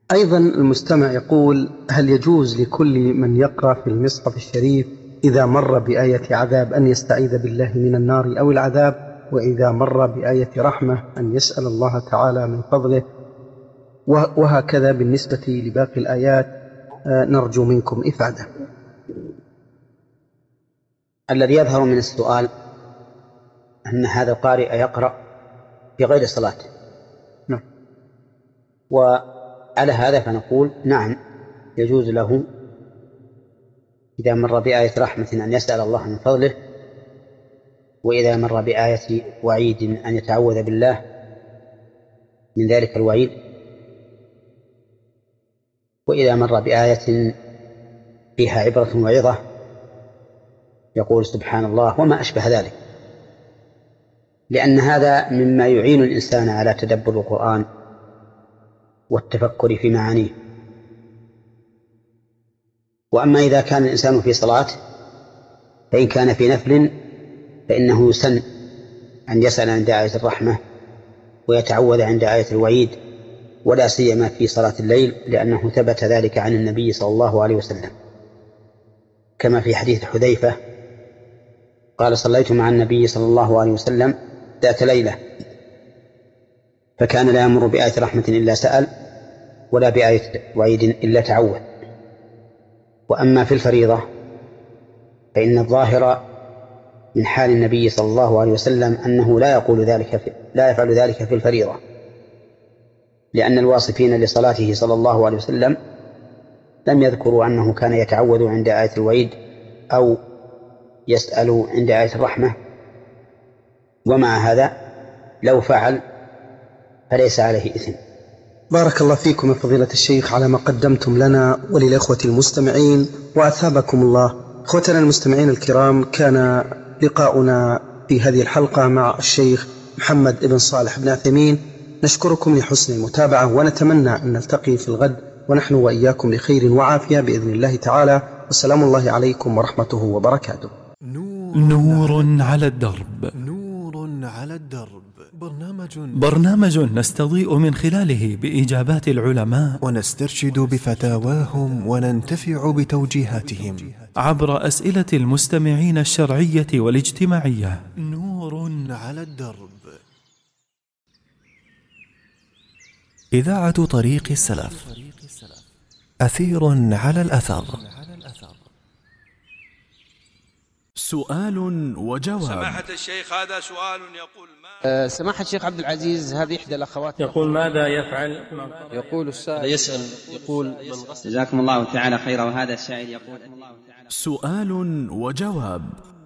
أيضا المستمع يقول: هل يجوز لكل من يقرأ في المصحف الشريف إذا مر بآية عذاب أن يستعيذ بالله من النار أو العذاب، وإذا مر بآية رحمة أن يسأل الله تعالى من فضله، وهكذا بالنسبة لباقي الآيات؟ نرجو منكم إفادة. الذي يظهر من السؤال أن هذا القارئ يقرأ في غير صلاة، نعم. وعلى هذا فنقول نعم، يجوز له إذا مر بآية رحمة أن يسأل الله من فضله، وإذا مر بآية وعيد أن يتعوذ بالله من ذلك الوعيد، وإذا مر بآية فيها عبرة وعظة يقول سبحان الله وما أشبه ذلك، لأن هذا مما يعين الإنسان على تدبر القرآن والتفكر في معانيه. وأما إذا كان الإنسان في صلاة فإن كان في نفل فإنه يسن أن يسأل عند آية الرحمة ويتعوذ عند آية الوعيد، ولا سيما في صلاة الليل، لأنه ثبت ذلك عن النبي صلى الله عليه وسلم، كما في حديث حذيفة قال: صليت مع النبي صلى الله عليه وسلم ذات ليلة فكان لا يمر بآية رحمة إلا سأل، ولا بآية وعيد إلا تعوذ. وأما في الفريضة فإن الظاهر من حال النبي صلى الله عليه وسلم أنه لا يفعل ذلك في الفريضة، لأن الواصفين لصلاته صلى الله عليه وسلم لم يذكروا أنه كان يتعوذ عند آية الوعيد أو يسأل عند آية الرحمة. ومع هذا لو فعل فليس عليه إثم. بارك الله فيكم يا فضيلة الشيخ على ما قدمتم لنا وللأخوة المستمعين، وأثابكم الله. أخوتنا المستمعين الكرام، كان لقاؤنا في هذه الحلقة مع الشيخ محمد بن صالح بن عثيمين. نشكركم لحسن المتابعة، ونتمنى أن نلتقي في الغد ونحن وإياكم بخير وعافية بإذن الله تعالى. والسلام الله عليكم ورحمته وبركاته. نور على الدرب. نور على الدرب. برنامج نستضيء من خلاله بإجابات العلماء، ونسترشد بفتاواهم، وننتفع بتوجيهاتهم عبر أسئلة المستمعين الشرعية والاجتماعية. نور على الدرب. إذاعة طريق السلف، أثير على الأثر. سؤال وجواب. سماحة الشيخ، هذا سؤال يقول: سماحة الشيخ عبد العزيز، هذه إحدى الأخوات يقول: ماذا يفعل؟ يقول السائل يسأل يقول: جزاكم الله تعالى خيرا. وهذا السائل يقول: سؤال وجواب.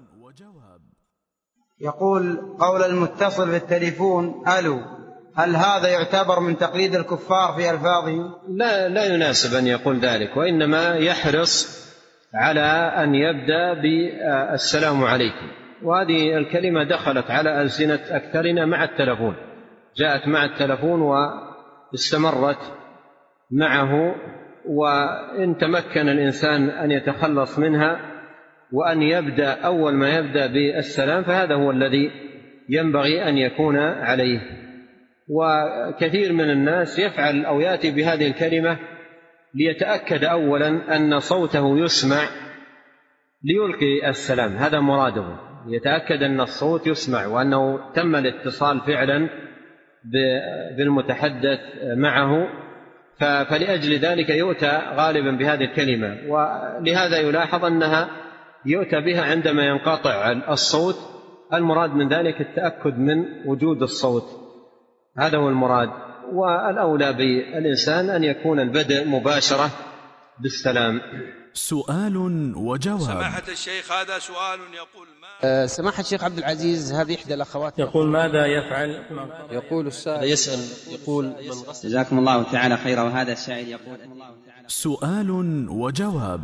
يقول: قول المتصل بالتليفون ألو، هل هذا يعتبر من تقليد الكفار في ألفاظهم؟ لا يناسب أن يقول ذلك، وإنما يحرص على أن يبدأ بالسلام عليكم. وهذه الكلمة دخلت على ألسنة أكثرنا مع التلفون، جاءت مع التلفون واستمرت معه، وإن تمكن الإنسان أن يتخلص منها وأن يبدأ أول ما يبدأ بالسلام فهذا هو الذي ينبغي أن يكون عليه. وكثير من الناس يفعل أو يأتي بهذه الكلمة ليتأكد أولا أن صوته يسمع ليلقي السلام، هذا مراده، يتأكد أن الصوت يسمع وأنه تم الاتصال فعلا بالمتحدث معه، فلأجل ذلك يؤتى غالبا بهذه الكلمة. ولهذا يلاحظ أنها يؤتى بها عندما ينقطع الصوت، المراد من ذلك التأكد من وجود الصوت، هذا هو المراد. والأولى بالإنسان أن يكون البدء مباشرة بالسلام. سؤال وجواب. سماحة الشيخ، هذا سؤال يقول: سماحة الشيخ عبد العزيز، هذه إحدى الأخوات يقول: ماذا يفعل؟ يقول السائل يسأل يقول: جزاكم الله تعالى خيرا. وهذا السائل يقول: سؤال وجواب.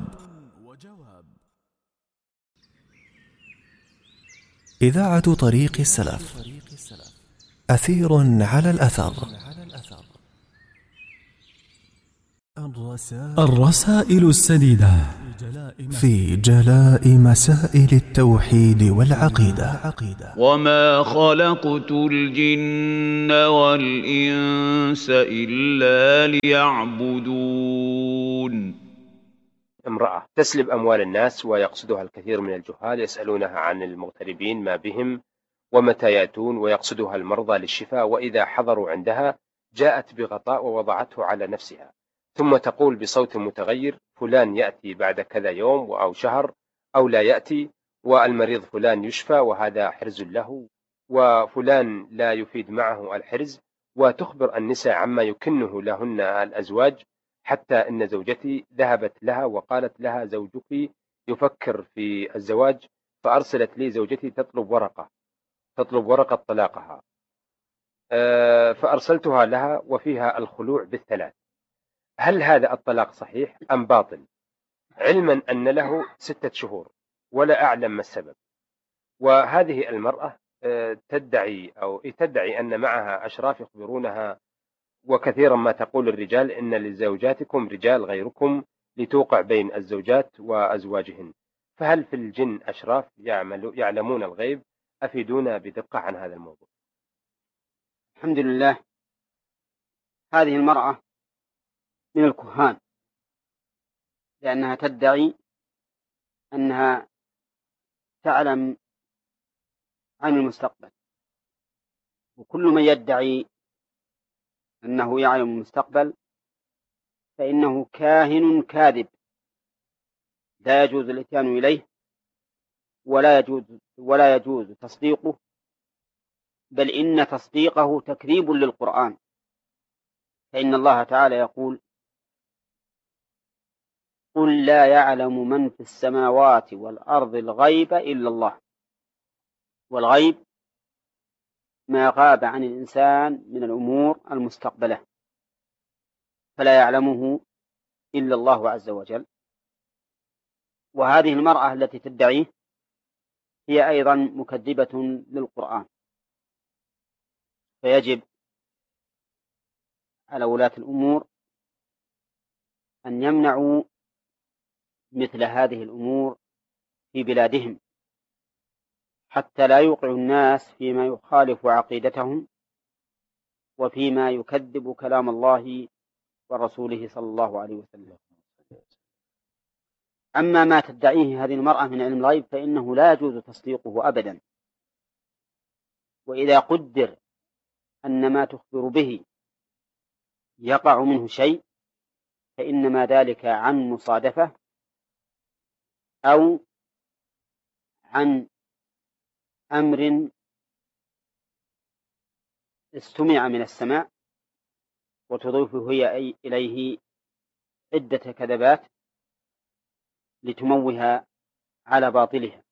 إذاعة طريق السلف، أثير على الأثر. الرسائل السديدة في جلاء مسائل التوحيد والعقيدة. وما خلقت الجن والإنس إلا ليعبدون. امرأة تسلب أموال الناس ويقصدها الكثير من الجهال، يسألونها عن المغتربين ما بهم ومتى يأتون، ويقصدها المرضى للشفاء، وإذا حضروا عندها جاءت بغطاء ووضعته على نفسها، ثم تقول بصوت متغير: فلان يأتي بعد كذا يوم أو شهر أو لا يأتي، والمريض فلان يشفى وهذا حرز له، وفلان لا يفيد معه الحرز، وتخبر النساء عما يكنه لهن الأزواج، حتى إن زوجتي ذهبت لها وقالت لها: زوجك يفكر في الزواج، فأرسلت لي زوجتي تطلب ورقة طلاقها، فأرسلتها لها وفيها الخلوع بالثلاث. هل هذا الطلاق صحيح أم باطل؟ علما أن له 6 شهور ولا أعلم ما السبب. وهذه المرأة تدعي أن معها أشراف يخبرونها، وكثيرا ما تقول الرجال: إن لزوجاتكم رجال غيركم لتوقع بين الزوجات وأزواجهن. فهل في الجن أشراف يعلمون الغيب؟ أفيدونا بدقة عن هذا الموضوع. الحمد لله. هذه المرأة من الكهان، لأنها تدعي أنها تعلم عن المستقبل، وكل من يدعي أنه يعلم المستقبل فإنه كاهن كاذب، لا يجوز الإتيان إليه ولا يجوز تصديقه، بل إن تصديقه تكذيب للقرآن، فإن الله تعالى يقول: قل لا يعلم من في السماوات والأرض الغيب إلا الله. والغيب ما غاب عن الإنسان من الأمور المستقبلة، فلا يعلمه إلا الله عز وجل. وهذه المرأة التي تدعيه هي أيضا مكذبة للقرآن، فيجب على ولاة الأمور أن يمنعوا مثل هذه الأمور في بلادهم، حتى لا يوقع الناس فيما يخالف عقيدتهم وفيما يكذب كلام الله ورسوله صلى الله عليه وسلم. أما ما تدعيه هذه المرأة من علم الغيب فإنه لا يجوز تصديقه أبدا، وإذا قدر أن ما تخبر به يقع منه شيء فإنما ذلك عن مصادفة أو عن أمر استمع من السماء وتضيفه هي إليه عدة كذبات لتموه على باطلها.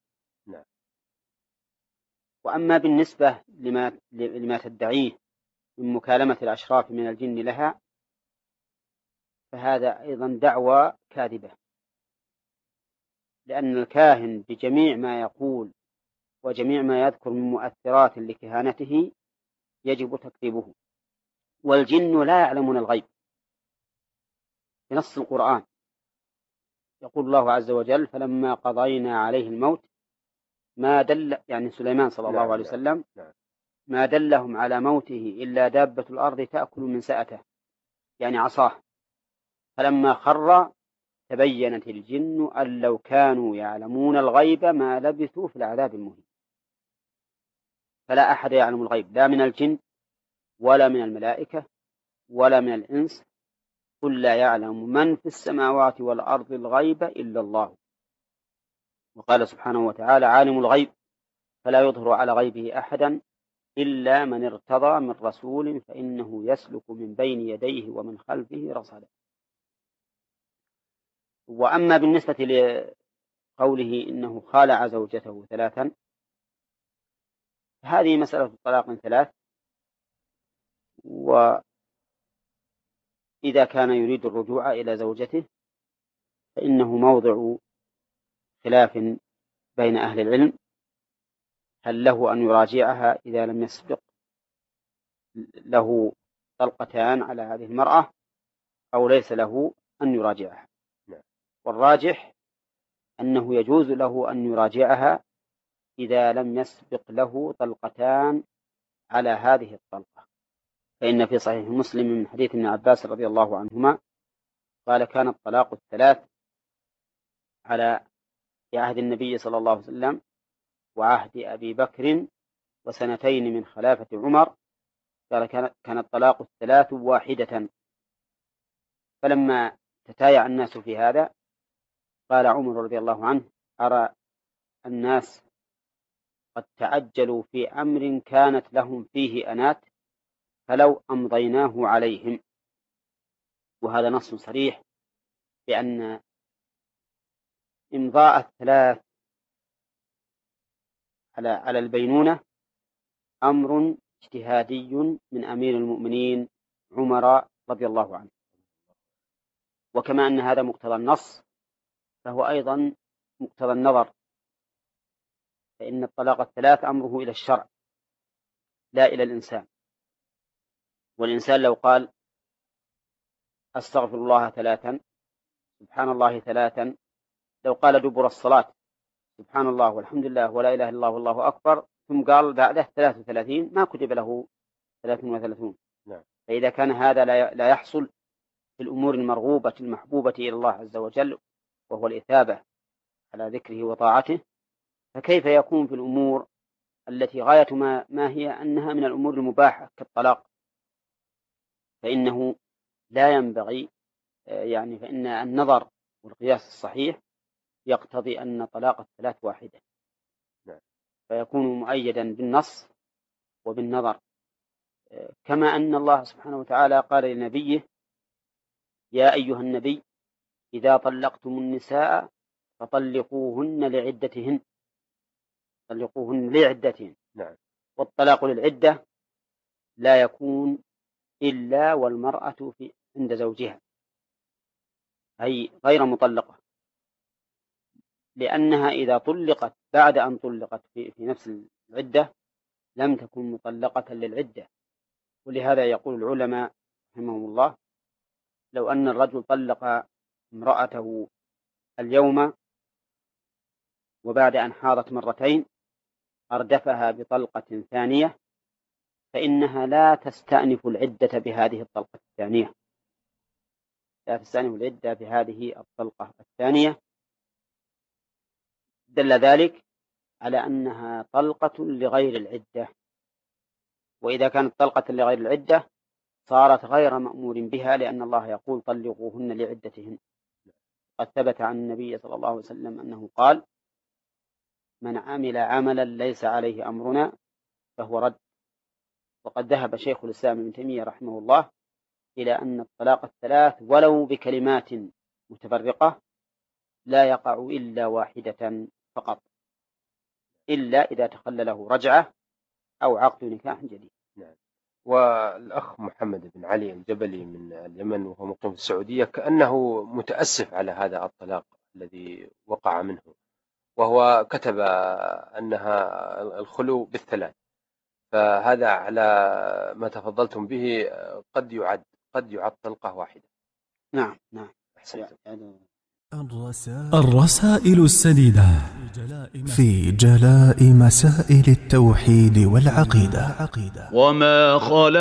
وأما بالنسبة لما تدعيه من مكالمة الأشراف من الجن لها فهذا أيضا دعوى كاذبة، لأن الكاهن بجميع ما يقول وجميع ما يذكر من مؤثرات لكهانته يجب تكذيبه. والجن لا يعلمون الغيب بنص القرآن، يقول الله عز وجل: فلما قضينا عليه الموت ما دل، يعني سليمان صلى الله عليه وسلم، ما دلهم على موته إلا دابة الأرض تأكل من سأته، يعني عصاه، فلما خر تبينت الجن أن لو كانوا يعلمون الغيب ما لبثوا في العذاب المهين. فلا أحد يعلم الغيب، لا من الجن ولا من الملائكة ولا من الإنس. قل لا يعلم من في السماوات والأرض الغيب إلا الله. وقال سبحانه وتعالى: عالم الغيب فلا يظهر على غيبه أحدا إلا من ارتضى من رسول فإنه يسلك من بين يديه ومن خلفه رصدا. وأما بالنسبة لقوله إنه خالع زوجته 3، هذه مسألة الطلاق 3، وإذا كان يريد الرجوع إلى زوجته فإنه موضع خلاف بين أهل العلم، هل له أن يراجعها إذا لم يسبق له طلقتان على هذه المرأة أو ليس له أن يراجعها. والراجح أنه يجوز له أن يراجعها إذا لم يسبق له طلقتان على هذه الطلقة. فإن في صحيح مسلم من حديث ابن عباس رضي الله عنهما قال: كان الطلاق الثلاث على عهد النبي صلى الله عليه وسلم وعهد أبي بكر وسنتين من خلافة عمر. قال: كان الطلاق الثلاث واحدة. فلما تتايع الناس في هذا قال عمر رضي الله عنه: أرى الناس قد تعجلوا في أمر كانت لهم فيه أنات فلو أمضيناه عليهم. وهذا نص صريح بأن إمضاء الثلاث على البينونة أمر اجتهادي من أمير المؤمنين عمر رضي الله عنه. وكما أن هذا مقتضى النص فهو أيضا مقتضى النظر، فإن الطلاق الثلاث أمره إلى الشرع لا إلى الإنسان. والإنسان لو قال أستغفر الله ثلاثا، سبحان الله ثلاثا، لو قال دبر الصلاة سبحان الله والحمد لله ولا إله إلا الله والله أكبر ثم قال بعده 33 ما كتب له 33. فإذا كان هذا لا يحصل في الأمور المرغوبة المحبوبة إلى الله عز وجل وهو الإثابة على ذكره وطاعته، فكيف يكون في الأمور التي غاية ما هي أنها من الأمور المباحة كالطلاق؟ فإنه لا ينبغي فإن النظر والقياس الصحيح يقتضي أن طلاق الثلاث واحدة، فيكون مؤيدا بالنص وبالنظر. كما أن الله سبحانه وتعالى قال لنبيه: يا أيها النبي إذا طلقتم النساء فطلقوهن لعدتهن. والطلاق للعدة لا يكون إلا والمرأة عند زوجها، أي غير مطلقة، لأنها إذا طلقت بعد أن طلقت في نفس العدة لم تكن مطلقة للعدة. ولهذا يقول العلماء رحمهم الله: لو أن الرجل طلق امرأته اليوم وبعد أن حاضت مرتين أردفها بطلقة ثانية فإنها لا تستأنف العدة بهذه الطلقة الثانية، دل ذلك على أنها طلقة لغير العدة. وإذا كانت طلقة لغير العدة صارت غير مأمور بها، لأن الله يقول: طلقوهن لعدتهن. قد ثبت عن النبي صلى الله عليه وسلم أنه قال: من عمل عملا ليس عليه أمرنا فهو رد. وقد ذهب شيخ الإسلام ابن تيمية رحمه الله إلى أن الطلاق الثلاث ولو بكلمات متفرقة لا يقع إلا واحدة فقط، إلا إذا تخلله رجعة أو عقد نكاح جديد. والأخ محمد بن علي الجبلي من اليمن وهو مقيم في السعودية كأنه متأسف على هذا الطلاق الذي وقع منه، وهو كتب أنها الخلو بالثلاث، فهذا على ما تفضلتم به قد يعد طلقة واحدة. نعم. الرسائل السديدة في جلاء مسائل التوحيد والعقيدة. وما خلق